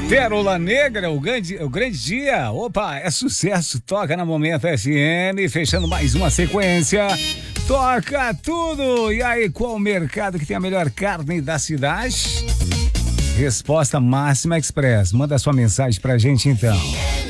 Pérola Negra, o grande dia. Opa, é sucesso. Toca na Momento FM, fechando mais uma sequência. Toca tudo. E aí, qual o mercado que tem a melhor carne da cidade? Resposta Máxima Express. Manda sua mensagem pra gente então.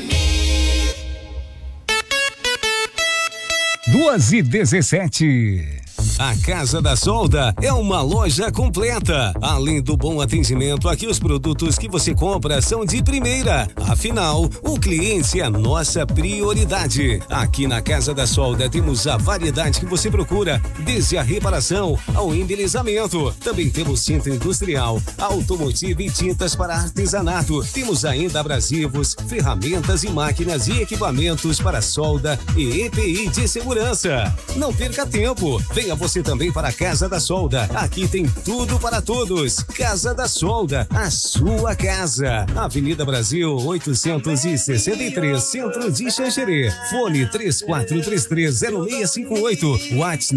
2h17. A Casa da Solda é uma loja completa. Além do bom atendimento, aqui os produtos que você compra são de primeira. Afinal, o cliente é a nossa prioridade. Aqui na Casa da Solda temos a variedade que você procura, desde a reparação ao embelezamento. Também temos centro industrial, automotivo e tintas para artesanato. Temos ainda abrasivos, ferramentas e máquinas e equipamentos para solda e EPI de segurança. Não perca tempo. Venha você também para a Casa da Solda. Aqui tem tudo para todos. Casa da Solda, a sua casa. Avenida Brasil 863, Centro de Xanxerê. Fone 34330658. WhatsApp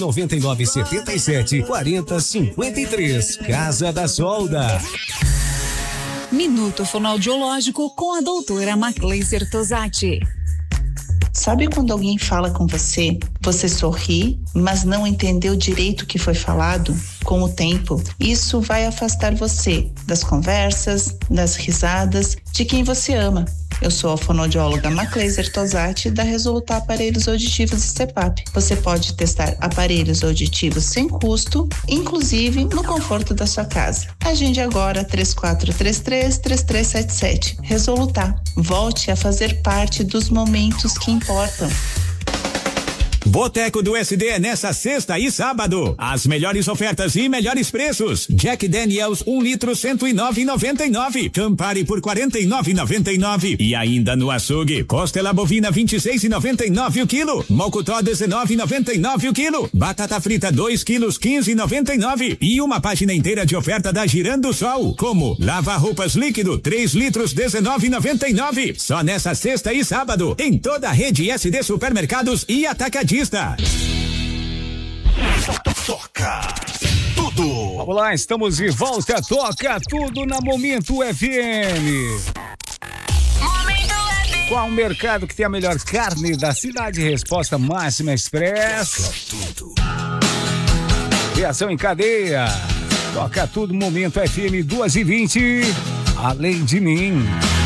999774053. Casa da Solda. Minuto Fonoaudiológico com a doutora Macleiser Tosati. Sabe quando alguém fala com você, você sorri, mas não entendeu direito o que foi falado? Com o tempo, isso vai afastar você das conversas, das risadas, de quem você ama. Eu sou a fonoaudióloga Macleiser Tosati, da Resolutar Aparelhos Auditivos e CPAP. Você pode testar aparelhos auditivos sem custo, inclusive no conforto da sua casa. Agende agora 3433-3377. Resolutar. Volte a fazer parte dos momentos que importam. Boteco do SD é nessa sexta e sábado. As melhores ofertas e melhores preços. Jack Daniels 1 litro 109,99. Campari por 49,99. E ainda no açougue, costela bovina 26,99 o quilo. Mocotó 19,99 o quilo. Batata frita 2 quilos 15,99. E uma página inteira de oferta da Girando Sol, como lava-roupas líquido 3 litros 19,99. Só nessa sexta e sábado em toda a rede SD Supermercados e Atacadista. Toca tudo. Vamos lá, estamos de volta. Toca tudo na Momento FM. Qual o mercado que tem a melhor carne da cidade? Resposta Máxima Express. Reação em cadeia. Toca tudo, Momento FM 2h20. Além de mim.